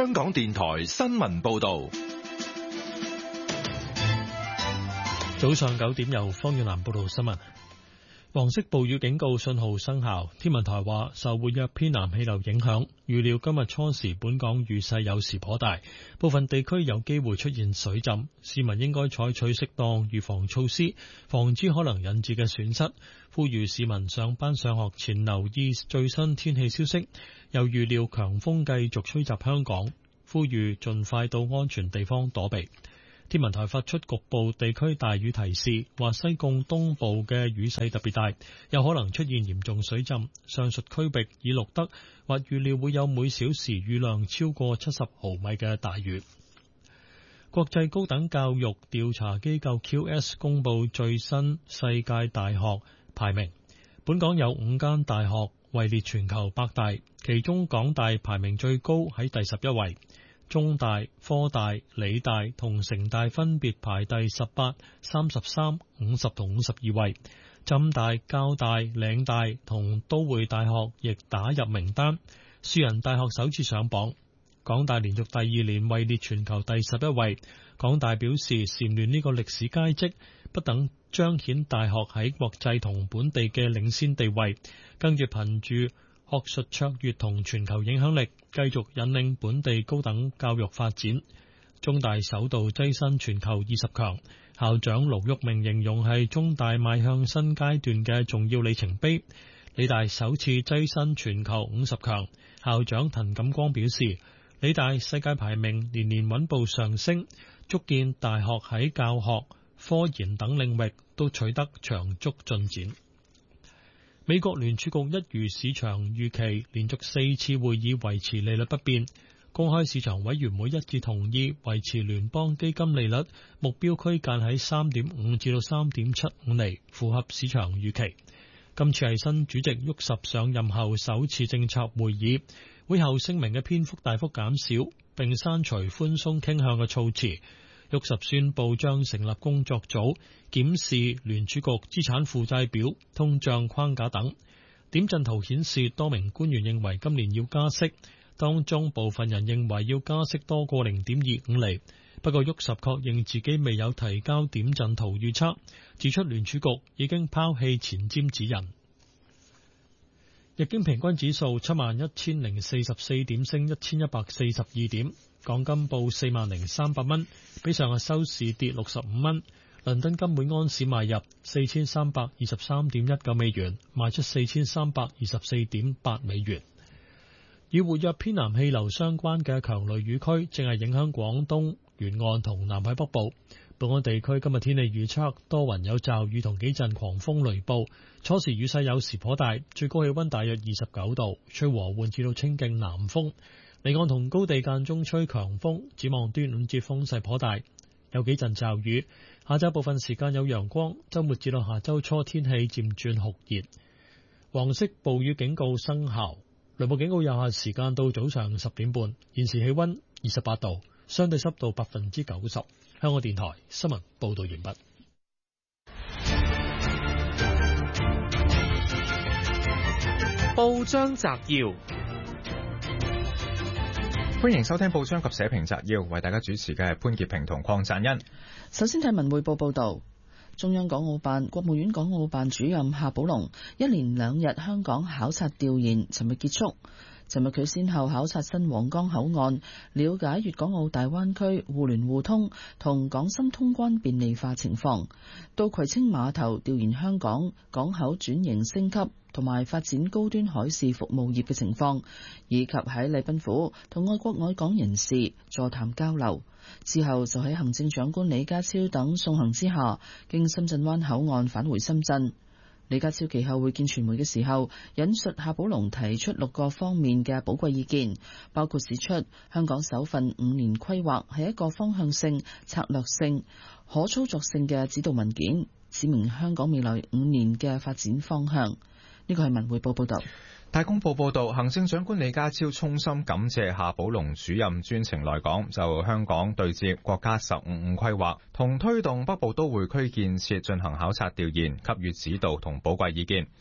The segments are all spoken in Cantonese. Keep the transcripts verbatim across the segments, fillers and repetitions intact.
香港電台新聞報道。 早上九點由方遠南報道新聞。黃色暴雨警告信號生效，天文台話受活躍偏南氣流影響，預料今日初時本港雨勢有時頗大，部分地區有機會出現水浸，市民應該採取適當預防措施，防止可能引致嘅損失。呼籲市民上班上學前留意最新天氣消息，又預料強風繼續吹襲香港，呼籲盡快到安全地方躲避。天文台發出局部地區大雨提示，話西貢東部嘅雨勢特別大，有可能出現嚴重水浸。上述區域已錄得或預料會有每小時雨量超過七十毫米嘅大雨。國際高等教育調查機構 Q S 公佈最新世界大學排名，本港有五間大學位列全球百大，其中港大排名最高喺第十一位。中大、科大、理大同城大分別排第十八、三十三、五十同五十二位。浸大、交大、嶺大同都會大學亦打入名單。樹仁大學首次上榜。港大連續第二年位列全球第十一位。港大表示蟬聯呢個歷史佳績，不等彰顯大學喺國際同本地嘅領先地位，跟住憑住學術卓越同全球影響力，繼續引領本地高等教育發展。中大首度躋身全球二十強，校長盧煜明形容係中大邁向新階段嘅重要里程碑。理大首次躋身全球五十強，校長滕錦光表示，理大世界排名年年穩步上升，足見大學喺教學、科研等領域都取得長足進展。美國聯儲局一如市場預期，連續四次會議維持利率不變。公開市場委員會一致同意維持聯邦基金利率目標區間喺三點五至到三點七五厘，符合市場預期。今次係新主席沃什上任後首次政策會議，會後聲明嘅篇幅大幅減少，並刪除寬鬆傾向嘅措辭。沃什宣布將成立工作組，檢視聯儲局資產負債表、通脹框架等。點陣圖顯示，多名官員認為今年要加息，當中部分人認為要加息多過零點二五厘。不過沃什確認自己未有提交點陣圖預測，指出聯儲局已經拋棄前瞻指引。日經平均指數七萬一千零四十四點，升一千一百四十二點。港金報四萬零三百蚊，比上日收市跌六十五蚊。倫敦金每安士買入四千三百二十三點一九美元，賣出四千三百二十四點八美元。與活躍偏南氣流相關嘅強雷雨區正係影響廣東沿岸同南海北部。本港地區今日天氣預測多雲有驟雨同幾陣狂風雷暴，初時雨勢有時頗大，最高氣溫大約二十九度，吹和緩至到清勁南風。離岸同高地間中吹強風，展望端午節風勢頗大，有幾陣驟雨。下晝部分時間有陽光，周末至到下周初天氣漸轉酷熱。黃色暴雨警告生效，雷暴警告有效時間到早上十點半。現時氣溫二十八度，相對濕度百分之九十。香港電台新聞報道完畢。 報章摘要。歡迎收聽報章及社評摘要，為大家主持嘅係潘潔平同鄺贊恩。 首先睇文匯報報道，中央港澳辦、國務院港澳辦主任夏寶龍一連兩日香港考察調研，尋日結束。尋日佢先後考察新皇崗口岸，了解粵港澳大灣區互聯互通同港深通關便利化情況；到葵青碼頭調研香港港口轉型升級同埋發展高端海事服務業嘅情況，以及喺禮賓府同愛國愛港人士座談交流。之後就喺行政長官李家超等送行之下，經深圳灣口岸返回深圳。李家超其後會見傳媒嘅時候，引述夏寶龍提出六個方面嘅寶貴意見，包括指出香港首份五年規劃係一個方向性、策略性、可操作性嘅指導文件，指明香港未來五年嘅發展方向。呢個係文匯報報道。 大公報報道，行政長官李家超衷心感謝夏寶龍主任專程來港，就香港對接國家十五五規劃同推動北部都會區建設進行考察調研，給予指導同寶貴意見。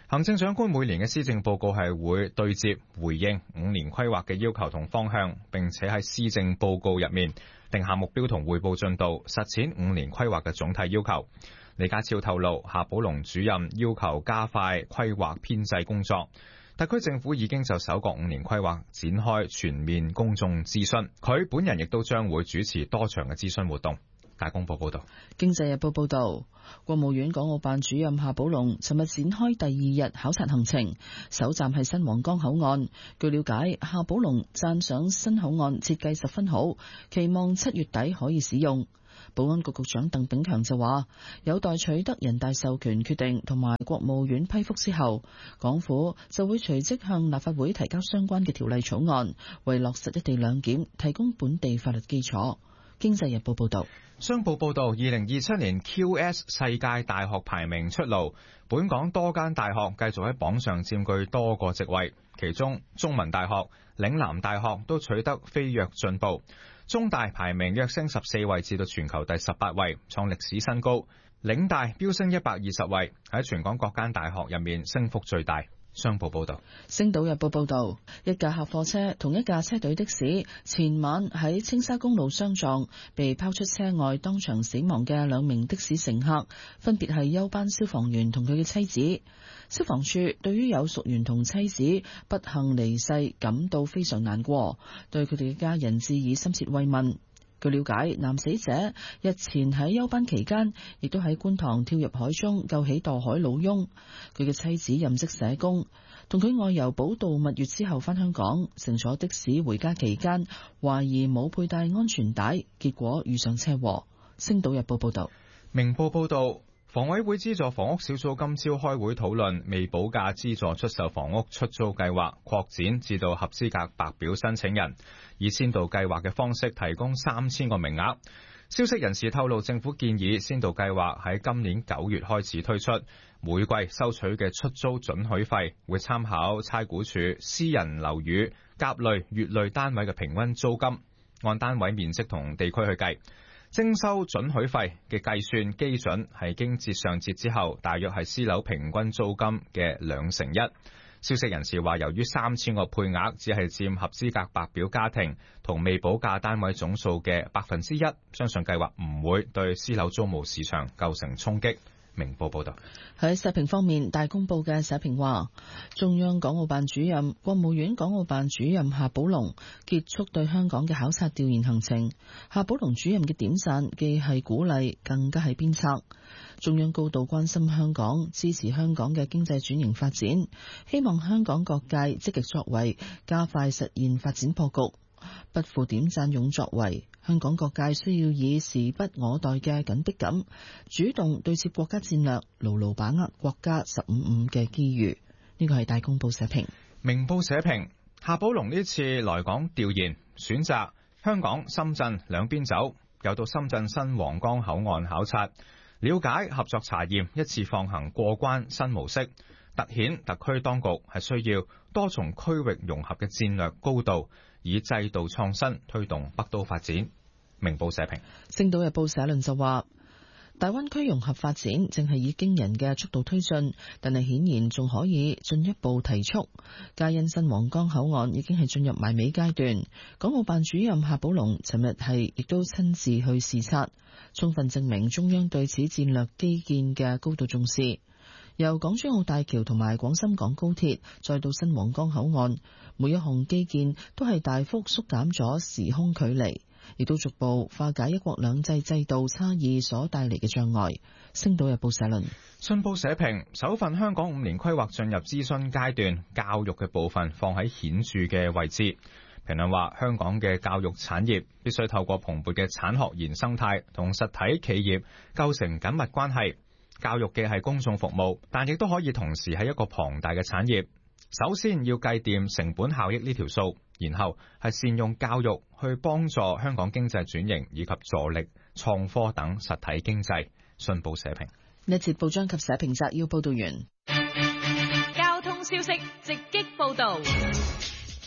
行政長官每年嘅施政報告係會對接回應五年規劃嘅要求同方向，並且喺施政報告入面定下目標同匯報進度，實踐五年規劃嘅總體要求。李家超透露，夏寶龍主任要求加快規劃編制工作。特區政府已經就首個五年規劃展開全面公眾諮詢，佢本人亦都將會主持多場嘅諮詢活動。大公報報道。 經濟日報報道，國務院港澳辦主任夏寶龍尋日展開第二日考察行程，首站係新皇崗口岸。據了解，夏寶龍讚賞新口岸設計十分好，期望七月底可以使用。保安局局長鄧炳強就話，有待取得人大授權決定同埋國務院批覆之後，港府就會隨即向立法會提交相關嘅條例草案，為落實一地兩檢提供本地法律基礎。經濟日報報道。 商報報道，二零二七年 Q S 世界大學排名出爐，本港多間大學繼續喺榜上佔據多個席位，其中中文大學、嶺南大學都取得飛躍進步。中大排名躍升十四位至到全球第十八位，創歷史新高。嶺大飆升一百二十位，喺全港各間大學入面升幅最大。商報報道。 星島日報報道，一架客貨車同一架車隊的士前晚喺青沙公路相撞，被拋出車外當場死亡嘅兩名的士乘客，分別係休班消防員同佢嘅妻子。消防處對於有屬員同妻子不幸離世感到非常難過，對佢哋嘅家人致以深切慰問。據了解，男死者日前喺休班期間，亦都喺觀塘跳入海中救起墮海老翁。佢嘅妻子任職社工，同佢外遊寶道蜜月之後返香港，乘坐的士回家期間，懷疑冇佩戴安全帶，結果遇上車禍。星島日報報道。 明報報道，房委會資助房屋小組今朝開會討論未補價資助出售房屋出租計劃擴展至到合資格白表申請人，以先導計劃嘅方式提供三千個名額。消息人士透露，政府建議先導計劃喺今年九月開始推出，每季收取嘅出租准許費會參考差估署私人樓宇甲類、乙類單位嘅平均租金，按單位面積同地區去計。徵收准許費嘅計算基準係經折上折之後，大約係私樓平均租金嘅兩成一。消息人士話，由於三千個配額只係佔合資格白表家庭同未補價單位總數嘅百分之一，相信計劃唔會對私樓租務市場構成衝擊。明報報道。 喺社評方面，大公報嘅社評話，中央港澳辦主任、國務院港澳辦主任夏寶龍結束對香港嘅考察調研行程。夏寶龍主任嘅點讚既係鼓勵，更加係鞭策。中央高度關心香港，支持香港嘅經濟轉型發展，希望香港各界積極作為，加快實現發展破局。不負點讚勇作為，香港各界需要以時不我待嘅緊迫感，主動對接國家戰略，牢牢把握國家十五五嘅機遇。呢個係大公報社評。 明報社評，夏寶龍呢次來港調研，選擇香港、深圳兩邊走，又到深圳新皇崗口岸考察，了解合作查驗一次放行過關新模式，凸顯特區當局係需要多重區域融合嘅戰略高度，以制度創新推動北都發展。明報社評。 星島日報社論就話，大灣區融合發展正係以驚人嘅速度推進，但係顯然仲可以進一步提速。皆因新皇崗口岸已經係進入埋尾階段，港澳辦主任夏寶龍尋日係亦都親自去視察，充分證明中央對此戰略基建嘅高度重視。由港珠澳大橋同埋廣深港高鐵，再到新皇崗口岸，每一項基建都係大幅縮減咗時空距離，亦都逐步化解一國兩制制度差異所帶嚟嘅障礙。星島日報社論。 信報社評，首份香港五年規劃進入諮詢階段，教育嘅部分放喺顯著嘅位置。評論話，香港嘅教育產業必須透過蓬勃嘅產學研生態同實體企業構成緊密關係。教育嘅係公眾服務，但亦都可以同時係一個龐大嘅產業。首先要計掂成本效益呢條數，然後係善用教育去幫助香港經濟轉型以及助力創科等實體經濟。信報社評。 呢節報章及社評摘要報道完。 交通消息直擊報道。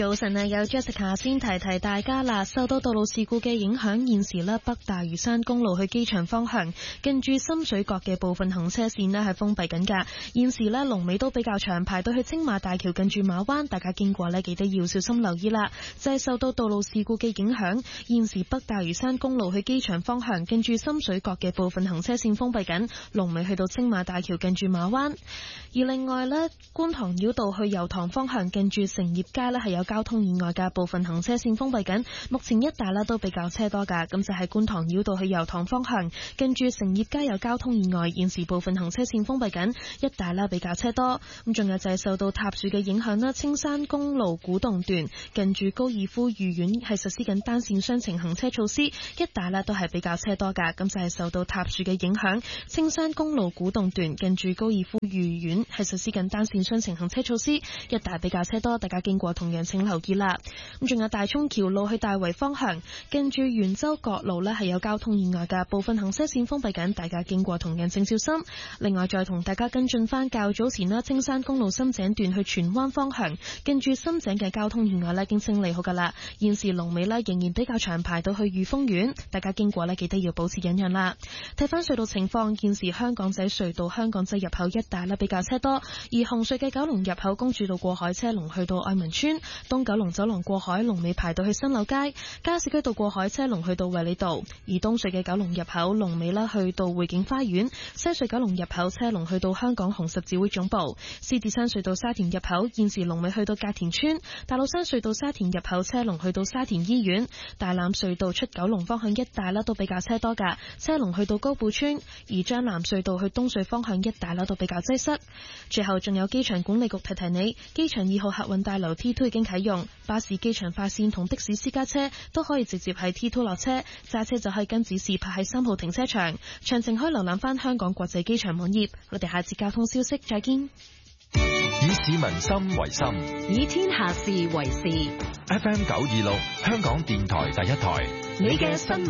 早晨啊，有 Jessica 先提提大家啦。受到道路事故嘅影響，現時呢北大嶼山公路去機場方向，近住深水角嘅部分行車線呢係封閉緊㗎。現時呢龍尾都比較長，排到去青馬大橋近住馬灣，大家經過呢記得要小心留意啦。就係、是、受到道路事故嘅影響，現時北大嶼山公路去機場方向，近住深水角嘅部分行車線封閉緊，龍尾去到青馬大橋近住馬灣。而另外呢，觀塘繞道去油塘方向，近住成業街呢係有交通意外嘅，部分行車線封閉緊，目前一帶呢都比較車多噶。咁就係觀塘繞道去油塘方向，近住成業街有交通意外，現時部分行車線封閉緊，一帶呢比較車多。咁仲有就係受到塌樹嘅影響啦，青山公路古洞段近住高爾夫御苑係實施緊單線雙程行車措施，一帶呢都係比較車多噶。咁就係受到塌樹嘅影響，青山公路古洞段近住高爾夫御苑係實施緊單線雙程行車措施，一帶比較車多，大家經過同樣請留意啦。咁仲有大涌橋路去大圍方向，近住元州角路呢係有交通意外嘅，部分行車線封閉緊，大家經過同樣請小心。另外再同大家跟進翻較早前啦，青山公路深井段去荃灣方向，近住深井嘅交通意外呢已經清理好噶啦。現時龍尾呢仍然比較長，排到去御峰苑，大家經過呢記得要保持忍讓啦。睇翻隧道情況，現時香港仔隧道香港仔入口一帶呢比較車多，而紅隧嘅九龍入口公主道過海車龍去到愛民村，東九龍走廊過海龍尾排到去新柳街，加士居道過海車龍去到衛理道，而東隧嘅九龍入口龍尾啦去到匯景花園，西隧九龍入口車龍去到香港紅十字會總部，獅子山隧道沙田入口現時龍尾去到隔田村，大老山隧道沙田入口車龍去到沙田醫院，大欖隧道出九龍方向一帶啦都比較車多噶，車龍去到高埔村，而將藍隧道去東隧方向一帶啦都比較擠塞。最後仲有機場管理局提提你，機場二號客運大樓 T 二 已經啟用，巴士、機場快線同的士私家車都可以直接喺 T 二落車，揸車就可以跟指示泊喺三號停車場。詳情可以瀏覽翻香港國際機場網頁。我哋下次交通消息再見。 以市民心為心， 以天下事為事。 F M 九二六，香港電台第一台， 你嘅新聞